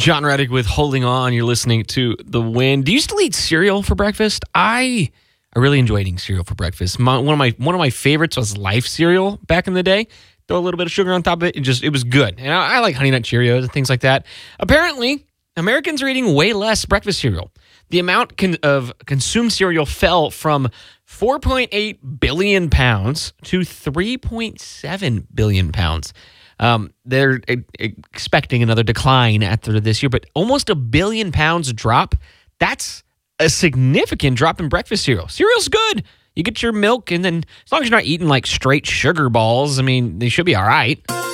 John Reddick with Holding On. You're listening to The Wind. Do you still eat cereal for breakfast? I really enjoy eating cereal for breakfast. One of my favorites was Life cereal back in the day. Throw a little bit of sugar on top of it. It was good. And I like Honey Nut Cheerios and things like that. Apparently, Americans are eating way less breakfast cereal. The amount of consumed cereal fell from 4.8 billion pounds to 3.7 billion pounds. They're expecting another decline after this year, but almost a billion pounds drop. That's a significant drop in breakfast cereal. Cereal's good. You get your milk, and then as long as you're not eating like straight sugar balls, I mean, they should be all right.